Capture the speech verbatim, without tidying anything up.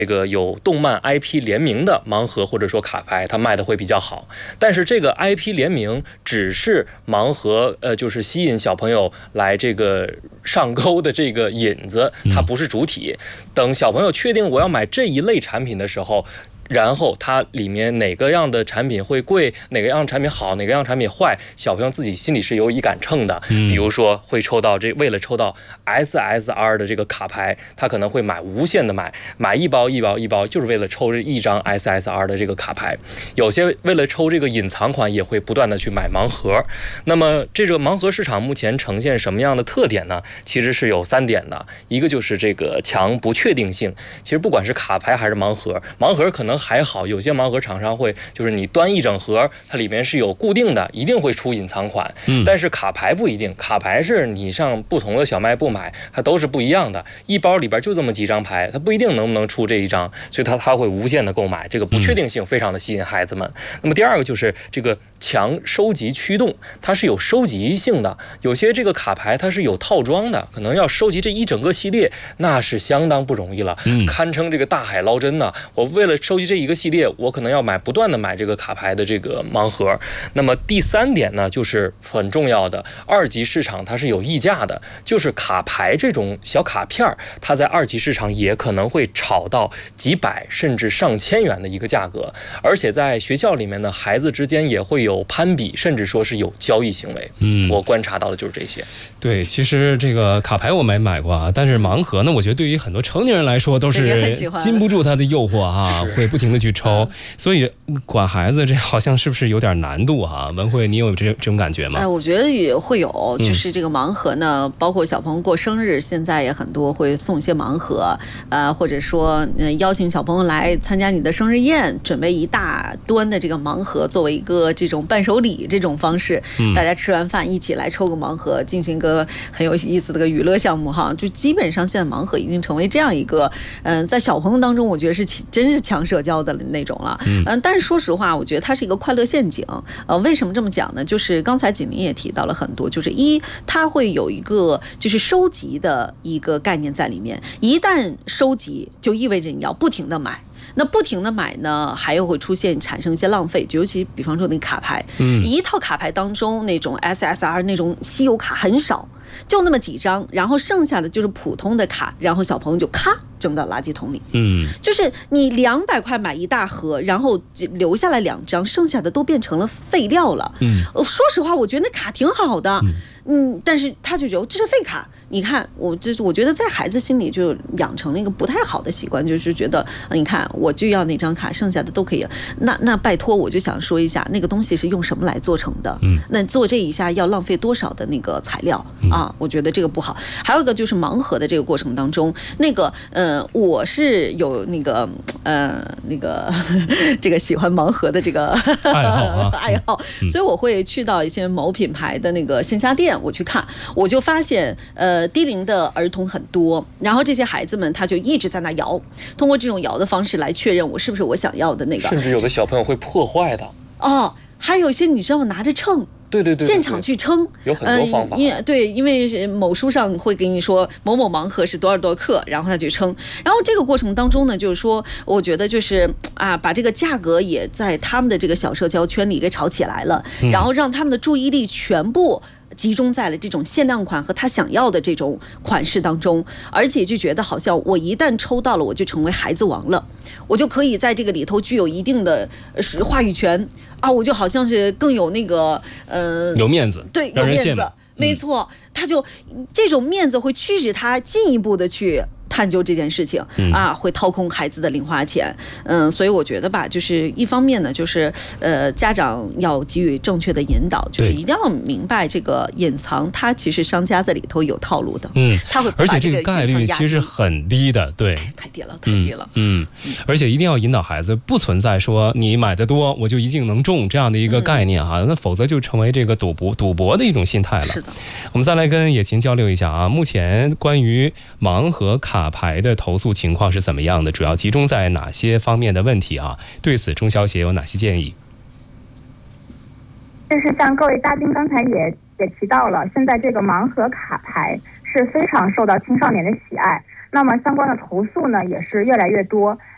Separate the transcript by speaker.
Speaker 1: 这个有动漫 I P 联名的盲盒或者说卡牌，它卖的会比较好。但是这个 I P 联名只是盲盒，呃，就是吸引小朋友来这个上钩的这个引子，它不是主体。等小朋友确定我要买这一类产品的时候，然后它里面哪个样的产品会贵，哪个样的产品好，哪个样的产品坏，小朋友自己心里是有一杆秤的。比如说会抽到这，为了抽到 S S R 的这个卡牌，他可能会买无限的买，买一包一包一包，就是为了抽这一张 S S R 的这个卡牌。有些为了抽这个隐藏款，也会不断的去买盲盒。那么这个盲盒市场目前呈现什么样的特点呢？其实是有三点的，一个就是这个强不确定性。其实不管是卡牌还是盲盒，盲盒可能还好，有些盲盒厂商会就是你端一整盒，它里面是有固定的，一定会出隐藏款。嗯，但是卡牌不一定，卡牌是你上不同的小卖部买，它都是不一样的，一包里边就这么几张牌，它不一定能不能出这一张，所以它它会无限的购买，这个不确定性非常的吸引孩子们。那么第二个就是这个强收集驱动，它是有收集性的，有些这个卡牌它是有套装的，可能要收集这一整个系列，那是相当不容易了，堪称这个大海捞针呢。我为了收集这一个系列，我可能要买不断的买这个卡牌的这个盲盒。那么第三点呢，就是很重要的，二级市场它是有溢价的，就是卡牌这种小卡片，它在二级市场也可能会炒到几百甚至上千元的一个价格，而且在学校里面呢，孩子之间也会有攀比，甚至说是有交易行为。嗯，我观察到的就是这些。
Speaker 2: 对，其实这个卡牌我没买过啊，但是盲盒呢，我觉得对于很多成年人来说都是禁不住它的诱惑啊，会不停的去抽，所以管孩子这好像是不是有点难度啊？文慧，你有这这种感觉吗？
Speaker 3: 哎，我觉得也会有，就是这个盲盒呢，嗯、包括小朋友过生日，现在也很多会送一些盲盒，呃，或者说、呃、邀请小朋友来参加你的生日宴，准备一大端的这个盲盒作为一个这种伴手礼这种方式，嗯、大家吃完饭一起来抽个盲盒，进行个很有意思的个娱乐项目哈。就基本上现在盲盒已经成为这样一个，嗯、呃，在小朋友当中，我觉得是真是强社交的那种了。嗯、呃，但是说实话，我觉得它是一个快乐陷阱。呃，为什么这么讲呢？就是刚才景明也提到了很多，就是一，它会有一个就是收集的一个概念在里面。一旦收集，就意味着你要不停的买。那不停的买呢，还有会出现产生一些浪费，尤其比方说那个卡牌，嗯，一套卡牌当中那种 S S R 那种稀有卡很少，就那么几张，然后剩下的就是普通的卡，然后小朋友就咔扔到垃圾桶里。嗯，就是你两百块买一大盒，然后留下来两张，剩下的都变成了废料了。嗯，说实话，我觉得那卡挺好的，嗯，嗯但是他就觉得这是废卡。你看，我这我觉得在孩子心里就养成了一个不太好的习惯，就是觉得，你看我就要那张卡，剩下的都可以。那那拜托，我就想说一下，那个东西是用什么来做成的？嗯，那做这一下要浪费多少的那个材料啊？我觉得这个不好。还有一个就是盲盒的这个过程当中，那个呃，我是有那个呃那个这个喜欢盲盒的这个
Speaker 2: 爱好啊
Speaker 3: 爱好，所以我会去到一些某品牌的那个线下店，我去看，我就发现呃。低龄的儿童很多，然后这些孩子们他就一直在那摇，通过这种摇的方式来确认我是不是我想要的那个，
Speaker 1: 甚至有的小朋友会破坏的
Speaker 3: 哦，还有一些你知道吗？拿着秤。
Speaker 1: 对对 对, 对, 对，
Speaker 3: 现场去称，
Speaker 1: 有很多方法。
Speaker 3: 嗯、因对，因为某书上会给你说某某盲盒是多少多少克，然后他去称。然后这个过程当中呢，就是说，我觉得就是啊，把这个价格也在他们的这个小社交圈里给炒起来了，嗯、然后让他们的注意力全部集中在了这种限量款和他想要的这种款式当中，而且就觉得好像我一旦抽到了，我就成为孩子王了，我就可以在这个里头具有一定的话语权啊，我就好像是更有那个呃
Speaker 2: 有面子，
Speaker 3: 对，有面子，没错，他就这种面子会驱使他进一步的去探究这件事情啊，会掏空孩子的零花钱，嗯，所以我觉得吧，就是一方面呢，就是呃，家长要给予正确的引导，就是一定要明白这个隐藏，它其实商家在里头有套路的，
Speaker 2: 嗯，
Speaker 3: 他会
Speaker 2: 而且这个概率其实很低的，对，
Speaker 3: 太低了，太低了，
Speaker 2: 嗯，嗯而且一定要引导孩子，不存在说你买的多我就一定能中这样的一个概念哈，嗯、那否则就成为这个赌博赌博的一种心态了。
Speaker 3: 是的，
Speaker 2: 我们再来跟野琴交流一下啊，目前关于盲盒卡牌的投诉情况是怎么样的？主要集中在哪些方面的问题啊？对此，中消协有哪些建议？
Speaker 4: 就是像各位嘉宾刚才也也提到了，现在这个盲盒卡牌是非常受到青少年的喜爱，那么相关的投诉呢也是越来越多。